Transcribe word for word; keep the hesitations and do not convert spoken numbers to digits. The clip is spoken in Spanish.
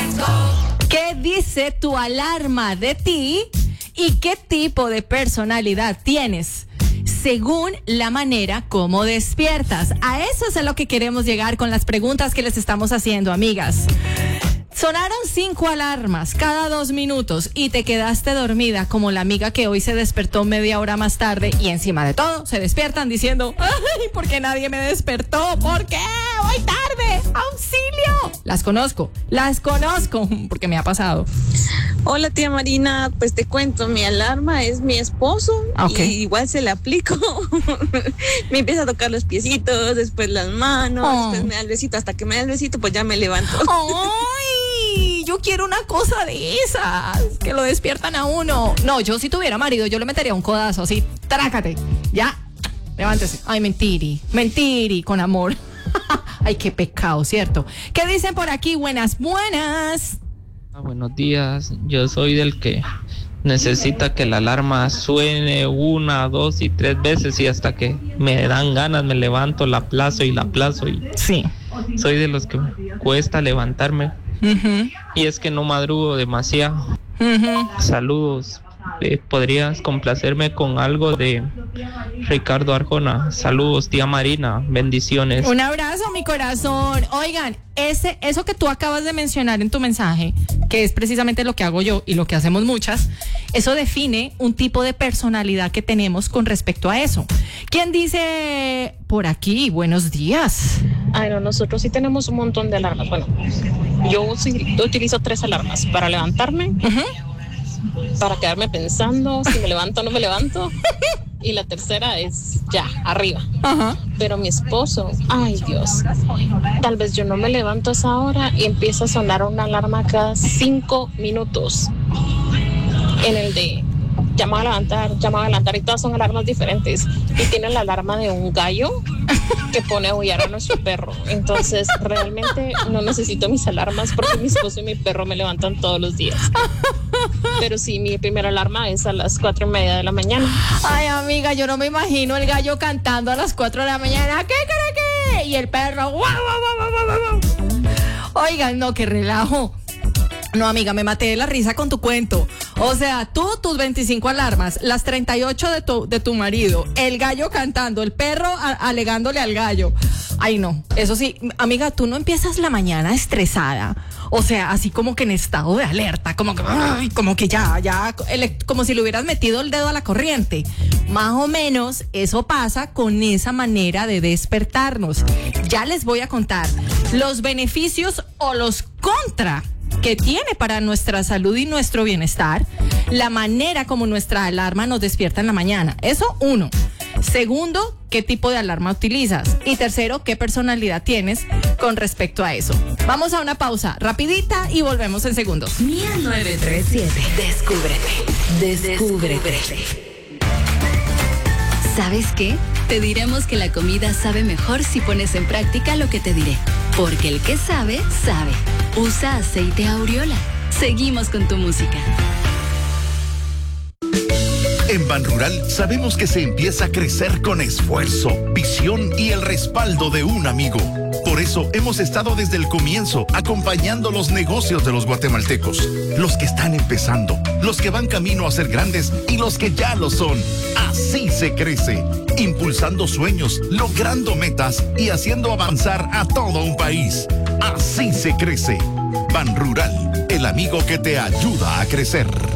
¿Qué dice tu alarma de ti y qué tipo de personalidad tienes según la manera como despiertas? A eso es a lo que queremos llegar con las preguntas que les estamos haciendo, amigas. Sonaron cinco alarmas cada dos minutos y te quedaste dormida como la amiga que hoy se despertó media hora más tarde y encima de todo se despiertan diciendo: ¡ay, por qué nadie me despertó! ¿Por qué? ¡Voy tarde! ¡Auxilio! Las conozco, las conozco porque me ha pasado. Hola, tía Marina, pues te cuento, mi alarma es mi esposo. Okay. Y igual se la aplico. Me empieza a tocar los piecitos, después las manos, oh. después me da el besito, hasta que me da el besito pues ya me levanto. ¡Ay! Yo quiero una cosa de esas, que lo despiertan a uno. No, yo si tuviera marido, yo le metería un codazo así, trácate, ya, levántese. Ay, mentiri, mentiri, con amor. Ay, qué pecado, ¿cierto? ¿Qué dicen por aquí? Buenas, buenas. Ah, buenos días, yo soy del que necesita que la alarma suene una, dos y tres veces y hasta que me dan ganas me levanto, la aplazo y la aplazo y sí. Soy de los que me cuesta levantarme. Uh-huh. Y es que no madrugo demasiado. Uh-huh. Saludos. Eh, ¿Podrías complacerme con algo de Ricardo Arjona? Saludos, tía Marina, bendiciones. Un abrazo, mi corazón. Oigan, ese, eso que tú acabas de mencionar en tu mensaje, que es precisamente lo que hago yo y lo que hacemos muchas, eso define un tipo de personalidad que tenemos con respecto a eso. ¿Quién dice por aquí? Buenos días. Ay, no, nosotros sí tenemos un montón de alarmas. Bueno, yo, sí, yo utilizo tres alarmas para levantarme, uh-huh. para quedarme pensando si me levanto o no me levanto. Y la tercera es ya, arriba. Uh-huh. Pero mi esposo, ay Dios, tal vez yo no me levanto a esa hora y empieza a sonar una alarma cada cinco minutos. En el de llamado a levantar, llamado a levantar, y todas son alarmas diferentes. Y tiene la alarma de un gallo que pone a aullar a nuestro perro. Entonces, realmente no necesito mis alarmas porque mi esposo y mi perro me levantan todos los días. Pero sí, mi primera alarma es a las cuatro y media de la mañana. Ay, amiga, yo no me imagino el gallo cantando a las cuatro de la mañana. ¿Qué cree que? Y el perro. ¡Guau, guau, guau, guau, guau! Oigan, no, qué relajo. No, amiga, me maté de la risa con tu cuento. O sea, tú, tus veinticinco alarmas, las treinta y ocho de tu, de tu marido, el gallo cantando, el perro a, alegándole al gallo. Ay, no, eso sí, amiga, tú no empiezas la mañana estresada. O sea, así como que en estado de alerta, como que, ay, como que ya, ya, ele, como si le hubieras metido el dedo a la corriente. Más o menos eso pasa con esa manera de despertarnos. Ya les voy a contar los beneficios o los contra que tiene para nuestra salud y nuestro bienestar, la manera como nuestra alarma nos despierta en la mañana. Eso, uno. Segundo, ¿qué tipo de alarma utilizas? Y tercero, ¿qué personalidad tienes con respecto a eso? Vamos a una pausa rapidita y volvemos en segundos. Mía nueve tres siete. Descúbrete. Descúbrete. ¿Sabes qué? Te diremos que la comida sabe mejor si pones en práctica lo que te diré. Porque el que sabe, sabe. Usa aceite Aureola. Seguimos con tu música. En Banrural sabemos que se empieza a crecer con esfuerzo, visión y el respaldo de un amigo. Por eso hemos estado desde el comienzo acompañando los negocios de los guatemaltecos, los que están empezando, los que van camino a ser grandes y los que ya lo son. Así se crece, impulsando sueños, logrando metas y haciendo avanzar a todo un país. Así se crece. Banrural, el amigo que te ayuda a crecer.